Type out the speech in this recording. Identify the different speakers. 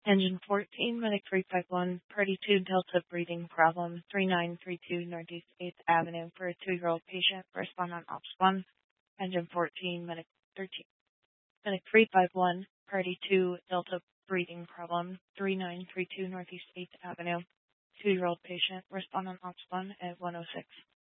Speaker 1: Engine 14, Medic 351, Party 2 Delta breathing problem, 3932 Northeast 8th Avenue for a 2-year-old patient. Respond on Ops 1. Engine 14, Medic 13. Medic 351, Party 2 Delta breathing problem, 3932 Northeast 8th Avenue, 2-year-old patient. Respond on Ops 1 at 106.